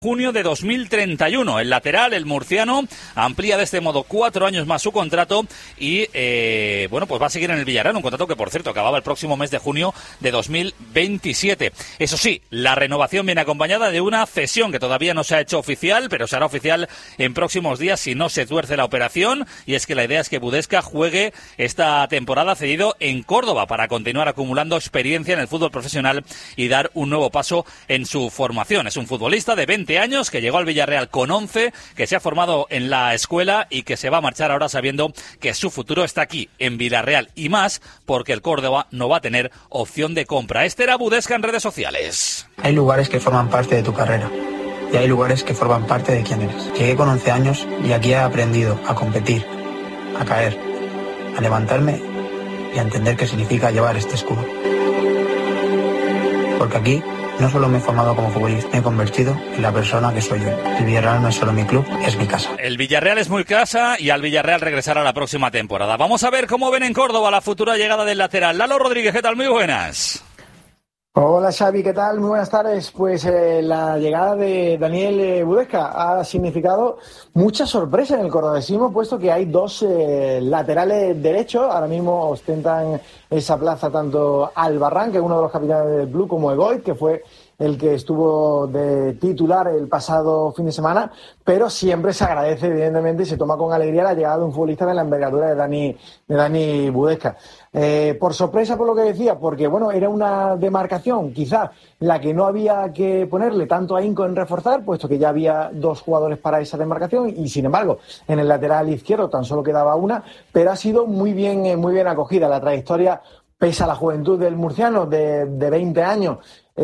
junio de 2031. El lateral, el murciano, amplía de este modo 4 años más su contrato y, pues va a seguir en el Villarreal, un contrato que, por cierto, acababa el próximo mes de junio de 2027. Eso sí, la renovación viene acompañada de una cesión que todavía no se ha hecho oficial, pero será oficial en próximos días si no se tuerce la operación, y es que la idea es que Budesca juegue esta temporada cedido en Córdoba para continuar acumulando experiencia en el fútbol profesional y dar un nuevo paso en su formación. Es un futbolista de 20 años que llegó al Villarreal con 11, que se ha formado en la escuela y que se va a marchar ahora sabiendo que su futuro está aquí, en Villarreal, y más porque el Córdoba no va a tener opción de compra. Este era Budesca en redes sociales. Hay lugares que forman parte de tu carrera y hay lugares que forman parte de quién eres. Llegué con 11 años y aquí he aprendido a competir, a caer, a levantarme y a entender qué significa llevar este escudo. Porque aquí no solo me he formado como futbolista, me he convertido en la persona que soy hoy. El Villarreal no es solo mi club, es mi casa. El Villarreal es muy casa y al Villarreal regresará la próxima temporada. Vamos a ver cómo ven en Córdoba la futura llegada del lateral. Lalo Rodríguez, ¿qué tal? Muy buenas. Hola Xavi, ¿qué tal? Muy buenas tardes. Pues la llegada de Daniel Budesca ha significado mucha sorpresa en el cordobesismo, puesto que hay dos laterales derechos. Ahora mismo ostentan esa plaza tanto Albarrán, que es uno de los capitanes del club, como Egoy, que fue el que estuvo de titular el pasado fin de semana, pero siempre se agradece, evidentemente, y se toma con alegría la llegada de un futbolista de la envergadura de Dani Budesca. Por sorpresa, por lo que decía, porque era una demarcación, quizás la que no había que ponerle tanto ahínco en reforzar, puesto que ya había dos jugadores para esa demarcación, y sin embargo, en el lateral izquierdo tan solo quedaba una, pero ha sido muy bien acogida. La trayectoria, pese a la juventud del murciano de 20 años,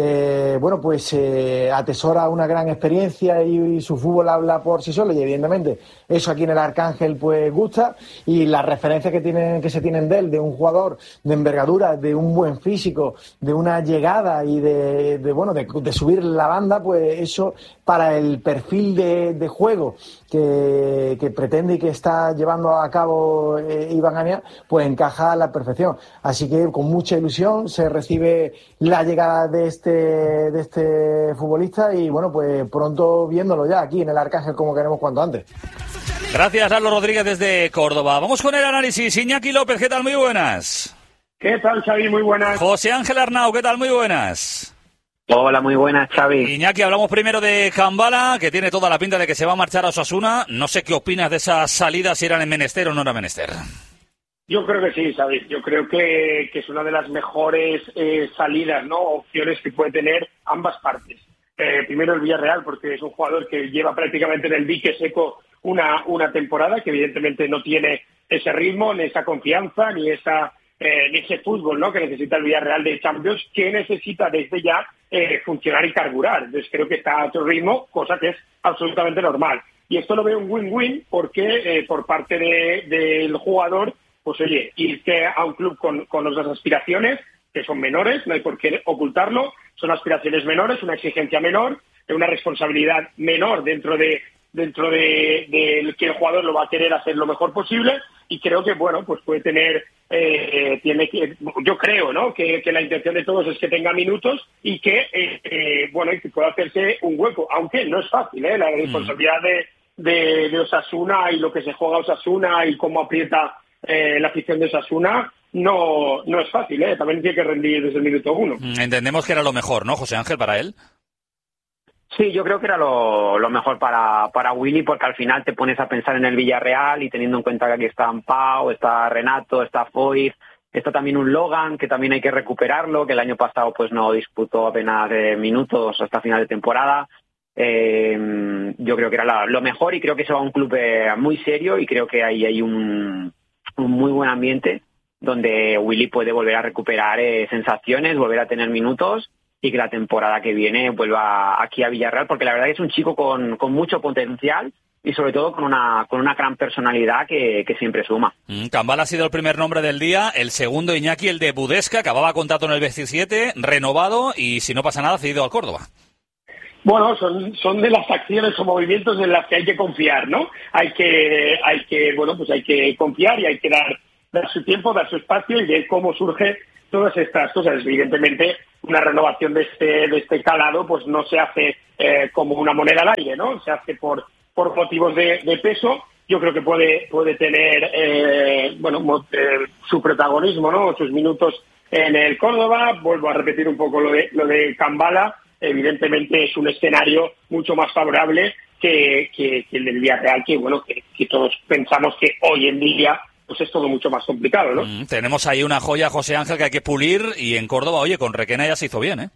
atesora una gran experiencia y su fútbol habla por sí solo, y evidentemente eso aquí en el Arcángel pues gusta, y las referencias que se tienen de él, de un jugador de envergadura, de un buen físico, de una llegada y de subir la banda, pues eso para el perfil de juego que pretende y que está llevando a cabo Iván Ania, pues encaja a la perfección. Así que con mucha ilusión se recibe la llegada de este futbolista y pues pronto viéndolo ya aquí en el Arcángel como queremos cuanto antes. Gracias, Lalo Rodríguez desde Córdoba. Vamos con el análisis. Iñaki López, ¿qué tal? Muy buenas. ¿Qué tal, Xavi? Muy buenas. José Ángel Arnau, ¿qué tal? Muy buenas. Hola, muy buenas, Xavi. Iñaki, hablamos primero de Cambala, que tiene toda la pinta de que se va a marchar a Osasuna. No sé qué opinas de esas salidas, si eran en menester o no era menester. Yo creo que sí, ¿sabes? Yo creo que es una de las mejores salidas, ¿no? Opciones que puede tener ambas partes. Primero el Villarreal, porque es un jugador que lleva prácticamente en el dique seco una temporada, que evidentemente no tiene ese ritmo, ni esa confianza, ni ese fútbol, ¿no?, que necesita el Villarreal de Champions, que necesita desde ya funcionar y carburar. Entonces creo que está a otro ritmo, cosa que es absolutamente normal. Y esto lo veo un win-win porque por parte del jugador, pues oye, irte a un club con otras aspiraciones que son menores, no hay por qué ocultarlo, son aspiraciones menores, una exigencia menor, una responsabilidad menor dentro de que el jugador lo va a querer hacer lo mejor posible, y creo que pues puede tener yo creo, ¿no?, que la intención de todos es que tenga minutos y que y que pueda hacerse un hueco, aunque no es fácil, la responsabilidad de Osasuna y lo que se juega Osasuna y cómo aprieta la afición de Osasuna no es fácil, también tiene que rendir desde el minuto 1. Entendemos que era lo mejor, ¿no, José Ángel, para él? Sí, yo creo que era lo mejor para Willy, porque al final te pones a pensar en el Villarreal y teniendo en cuenta que aquí está Ampao, está Renato, está Foyt, está también un Logan que también hay que recuperarlo, que el año pasado pues no disputó apenas minutos hasta final de temporada. Yo creo que era lo mejor, y creo que se va a un club muy serio, y creo que ahí hay un muy buen ambiente donde Willy puede volver a recuperar sensaciones, volver a tener minutos, y que la temporada que viene vuelva aquí a Villarreal, porque la verdad que es un chico con mucho potencial y sobre todo con una gran personalidad que siempre suma. Cambala ha sido el primer nombre del día, el segundo, Iñaki, el de Budesca, acababa contrato en el 27, renovado, y si no pasa nada, cedido al Córdoba. Bueno, son de las acciones o movimientos en las que hay que confiar, ¿no? Hay que confiar y hay que dar su tiempo, dar su espacio y ver cómo surge todas estas cosas. Evidentemente, una renovación de este calado pues no se hace como una moneda al aire, ¿no? Se hace por motivos de peso. Yo creo que puede tener su protagonismo, ¿no? Sus minutos en el Córdoba. Vuelvo a repetir un poco lo de Kambala. Evidentemente es un escenario mucho más favorable que el del Villarreal, que todos pensamos que hoy en día pues es todo mucho más complicado, ¿no? Tenemos ahí una joya, José Ángel, que hay que pulir, y en Córdoba, oye, con Requena ya se hizo bien, ¿eh?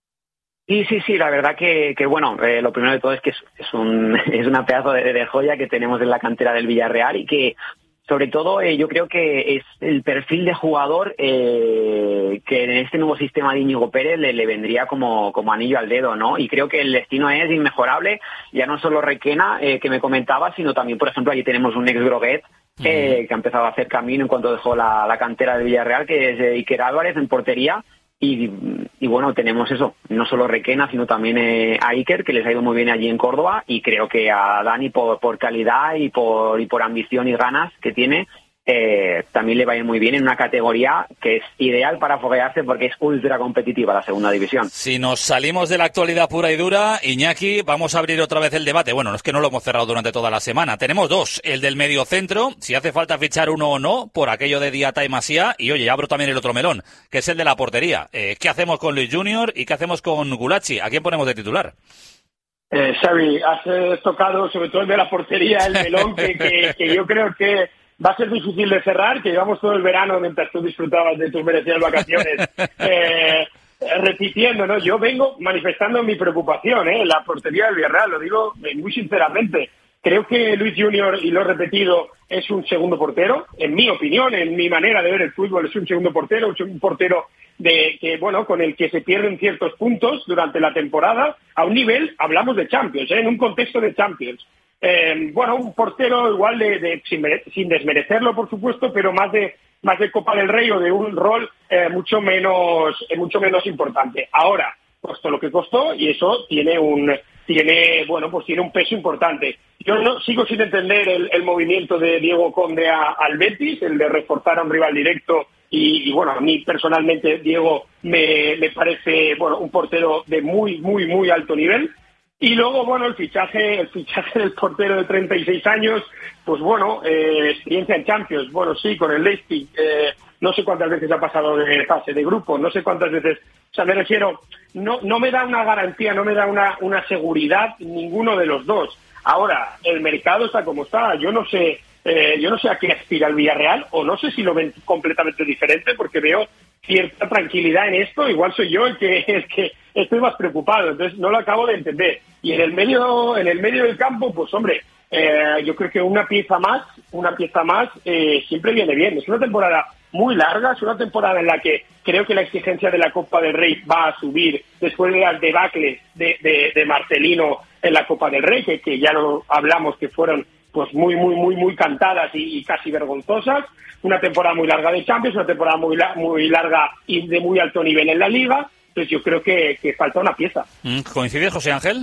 Sí, la verdad que lo primero de todo es que es una pedazo de joya que tenemos en la cantera del Villarreal, y que sobre todo yo creo que es el perfil de jugador que en este nuevo sistema de Íñigo Pérez le vendría como anillo al dedo, ¿no? Y creo que el destino es inmejorable, ya no solo Requena, que me comentaba, sino también, por ejemplo, allí tenemos un ex Groguet que ha empezado a hacer camino en cuanto dejó la cantera del Villarreal, que es Iker Álvarez en portería. Y bueno, tenemos eso, no solo Requena, sino también a Iker, que les ha ido muy bien allí en Córdoba, y creo que a Dani por calidad y por ambición y ganas que tiene, también le va a ir muy bien en una categoría que es ideal para foguearse porque es ultra competitiva la segunda división. Si nos salimos de la actualidad pura y dura, Iñaki, vamos a abrir otra vez el debate. Bueno, no es que no lo hemos cerrado durante toda la semana. Tenemos dos, el del mediocentro, si hace falta fichar uno o no, por aquello de Diata y Masía, y oye, abro también el otro melón, que es el de la portería. ¿Qué hacemos con Luis Junior y qué hacemos con Gulachi? ¿A quién ponemos de titular? Xavi, has tocado sobre todo el de la portería, el melón, que yo creo que va a ser difícil de cerrar, que llevamos todo el verano mientras tú disfrutabas de tus merecidas vacaciones repitiendo, ¿no? Yo vengo manifestando mi preocupación, la portería del Villarreal, lo digo muy sinceramente. Creo que Luis Junior, y lo he repetido, es un segundo portero, en mi opinión, en mi manera de ver el fútbol, es un segundo portero, un portero con el que se pierden ciertos puntos durante la temporada, a un nivel, hablamos de Champions, en un contexto de Champions. Un portero igual sin desmerecerlo, por supuesto, pero más de Copa del Rey, o de un rol mucho menos importante. Ahora, costó lo que costó, y eso tiene un peso importante. Yo sigo sin entender el movimiento de Diego Conde al Betis, el de reforzar a un rival directo, y a mí personalmente Diego me parece un portero de muy, muy, muy alto nivel. Y luego, el fichaje del portero de 36 años, experiencia en Champions, sí, con el Leipzig, no sé cuántas veces ha pasado de fase de grupo, no sé cuántas veces, me refiero, no me da una garantía, no me da una seguridad ninguno de los dos. Ahora, el mercado está como está, yo no sé a qué aspira el Villarreal, o no sé si lo ven completamente diferente, porque veo cierta tranquilidad en esto. Igual soy yo el que estoy más preocupado, entonces no lo acabo de entender. Y en el medio del campo, yo creo que una pieza más siempre viene bien. Es una temporada muy larga, es una temporada en la que creo que la exigencia de la Copa del Rey va a subir después de las debacles de Marcelino en la Copa del Rey, que ya lo hablamos, que fueron muy, muy, muy, muy cantadas y casi vergonzosas. Una temporada muy larga de Champions, una temporada muy larga y de muy alto nivel en la Liga. Entonces yo creo que falta una pieza. ¿Coincides, José Ángel?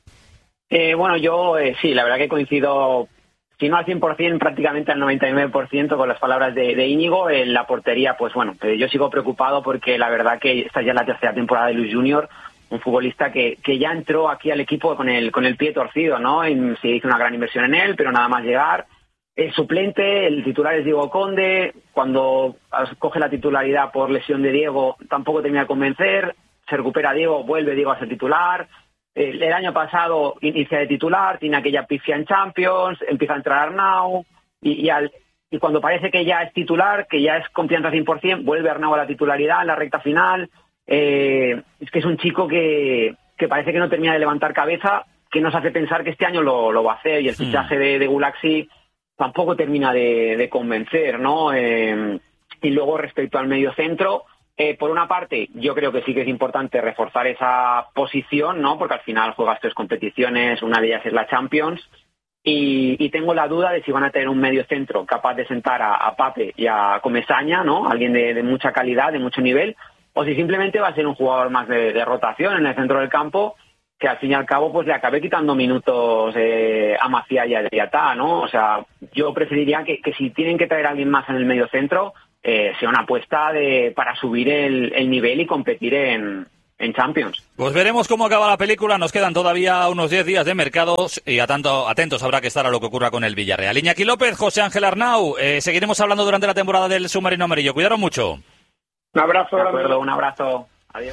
Yo sí, la verdad que coincido, si no al 100%, prácticamente al 99% con las palabras de Íñigo. En la portería, yo sigo preocupado porque la verdad que esta ya es la tercera temporada de Luis Junior, un futbolista que ya entró aquí al equipo con el pie torcido, ¿no? Y se hizo una gran inversión en él, pero nada más llegar. El suplente, el titular es Diego Conde. Cuando coge la titularidad por lesión de Diego, tampoco termina de convencer. Se recupera Diego, vuelve Diego a ser titular. El año pasado inicia de titular, tiene aquella pifia en Champions, empieza a entrar Arnau, y cuando parece que ya es titular, que ya es confianza 100%, vuelve Arnau a la titularidad en la recta final. Es que es un chico que parece que no termina de levantar cabeza, que nos hace pensar que este año lo va a hacer, y el fichaje de Gulaxi tampoco termina de convencer, ¿no? Y luego, respecto al mediocentro, por una parte, yo creo que sí que es importante reforzar esa posición, ¿no? Porque al final juegas 3 competiciones, una de ellas es la Champions, y tengo la duda de si van a tener un mediocentro capaz de sentar a Pape y a Comesaña, ¿no? Alguien de mucha calidad, de mucho nivel, o si simplemente va a ser un jugador más de rotación en el centro del campo, que al fin y al cabo le acabe quitando minutos a Macía y a Diatá, ¿no? O sea, yo preferiría que si tienen que traer a alguien más en el mediocentro, sea una apuesta para subir el nivel y competir en en Champions. Pues veremos cómo acaba la película. Nos quedan todavía unos 10 días de mercados y atentos habrá que estar a lo que ocurra con el Villarreal. Iñaki López, José Ángel Arnau, seguiremos hablando durante la temporada del Submarino Amarillo. Cuidaros mucho. Un abrazo. De acuerdo, un abrazo. Adiós.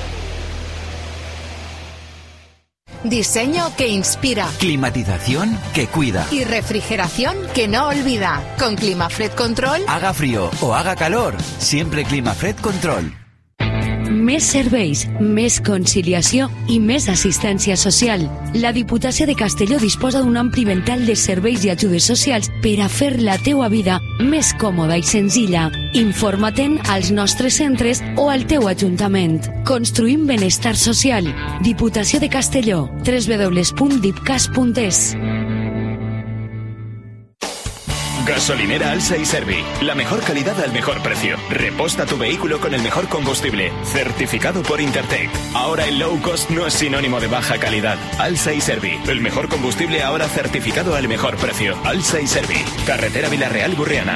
Diseño que inspira. Climatización que cuida. Y refrigeración que no olvida. Con Climafred Control. Haga frío o haga calor, siempre Climafred Control. Més serveis, més conciliació i més assistència social. La Diputació de Castelló disposa d'un ampli ventall de serveis i ajudes socials per a fer la teua vida més còmoda i senzilla. Informa-te'n als nostres centres o al teu ajuntament. Construïm benestar social. Diputació de Castelló. www.dipcas.es. Gasolinera Alsa y Servi. La mejor calidad al mejor precio. Reposta tu vehículo con el mejor combustible. Certificado por Intertech. Ahora el low cost no es sinónimo de baja calidad. Alsa y Servi. El mejor combustible ahora certificado al mejor precio. Alsa y Servi. Carretera Villarreal-Burriana.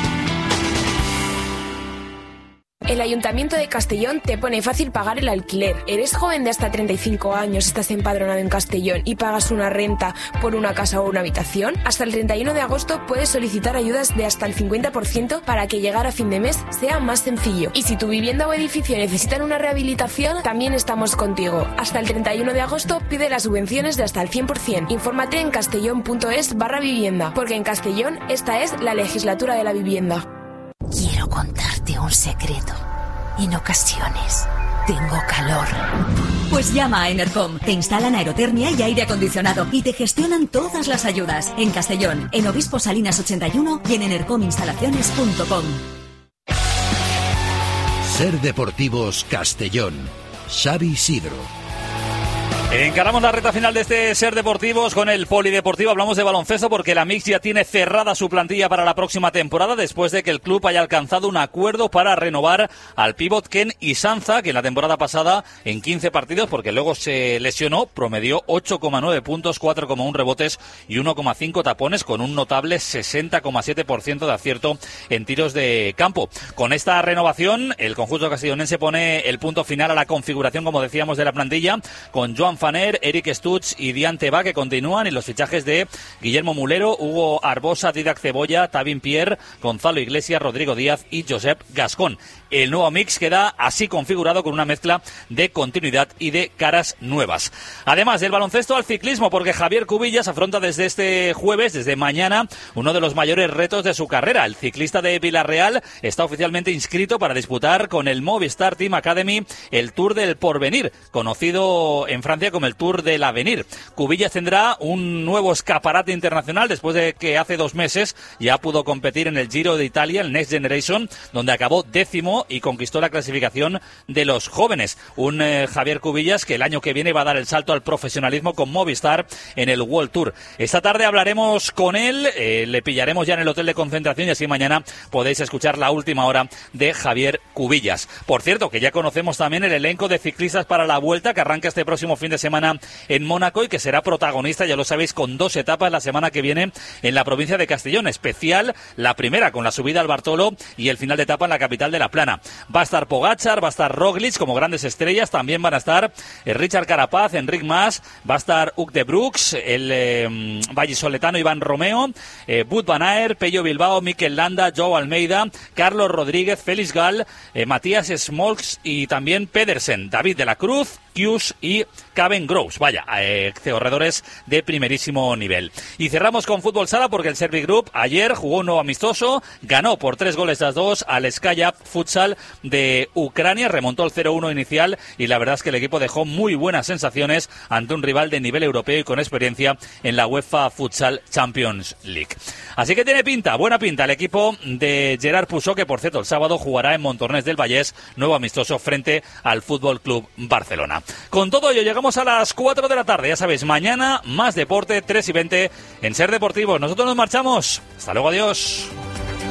El Ayuntamiento de Castellón te pone fácil pagar el alquiler. ¿Eres joven de hasta 35 años, estás empadronado en Castellón y pagas una renta por una casa o una habitación? Hasta el 31 de agosto puedes solicitar ayudas de hasta el 50% para que llegar a fin de mes sea más sencillo. Y si tu vivienda o edificio necesitan una rehabilitación, también estamos contigo. Hasta el 31 de agosto pide las subvenciones de hasta el 100%. Infórmate en castellón.es/vivienda, porque en Castellón esta es la legislatura de la vivienda. Quiero contarte un secreto. En ocasiones tengo calor. Pues llama a Enercom. Te instalan aerotermia y aire acondicionado y te gestionan todas las ayudas. En Castellón, en Obispo Salinas 81 y en enercominstalaciones.com. Ser Deportivos Castellón. Xavi Sidro. Encaramos la recta final de este Ser Deportivos con el Polideportivo. Hablamos de baloncesto porque la Mix ya tiene cerrada su plantilla para la próxima temporada después de que el club haya alcanzado un acuerdo para renovar al pívot Ken Isanza, que en la temporada pasada en 15 partidos, porque luego se lesionó, promedió 8,9 puntos, 4,1 rebotes y 1,5 tapones, con un notable 60,7% de acierto en tiros de campo. Con esta renovación, el conjunto castellonense pone el punto final a la configuración, como decíamos, de la plantilla, con Joan Faner, Eric Stutz y Dian Teba, que continúan, y los fichajes de Guillermo Mulero, Hugo Arbosa, Didac Cebolla, Tavin Pierre, Gonzalo Iglesias, Rodrigo Díaz y Josep Gascón. El nuevo mix queda así configurado con una mezcla de continuidad y de caras nuevas. Además del baloncesto, al ciclismo, porque Javier Cubillas afronta desde este jueves, desde mañana, uno de los mayores retos de su carrera. El ciclista de Villarreal está oficialmente inscrito para disputar con el Movistar Team Academy el Tour del Porvenir, conocido en Francia como el Tour del Avenir. Cubillas tendrá un nuevo escaparate internacional después de que hace 2 meses ya pudo competir en el Giro de Italia, el Next Generation, donde acabó 10º y conquistó la clasificación de los jóvenes. Un Javier Cubillas que el año que viene va a dar el salto al profesionalismo con Movistar en el World Tour. Esta tarde hablaremos con él, le pillaremos ya en el hotel de concentración y así mañana podéis escuchar la última hora de Javier Cubillas. Por cierto, que ya conocemos también el elenco de ciclistas para la Vuelta, que arranca este próximo fin de semana en Mónaco y que será protagonista, ya lo sabéis, con 2 etapas la semana que viene en la provincia de Castellón. Especial la primera con la subida al Bartolo y el final de etapa en la capital de La Plana. Va a estar Pogačar, va a estar Roglic como grandes estrellas, también van a estar Richard Carapaz, Enric Mas, va a estar Hug de Brooks, el vallisoletano Iván Romeo, Wout van Aert, Pello Bilbao, Mikel Landa, Joao Almeida, Carlos Rodríguez, Félix Gall, Matías Smolks y también Pedersen, David de la Cruz, Hughes y Caven Groves. Vaya, corredores de primerísimo nivel. Y cerramos con fútbol sala porque el Servi Group ayer jugó un nuevo amistoso, ganó por 3-2 al Skya Futsal de Ucrania, remontó el 0-1 inicial y la verdad es que el equipo dejó muy buenas sensaciones ante un rival de nivel europeo y con experiencia en la UEFA Futsal Champions League. Así que tiene pinta, buena pinta el equipo de Gerard Pusó, que por cierto el sábado jugará en Montornès del Vallès, nuevo amistoso frente al Fútbol Club Barcelona. Con todo ello llegamos a las 4 de la tarde, ya sabéis, mañana más deporte, 3:20 en Ser Deportivos. Nosotros nos marchamos, hasta luego, adiós.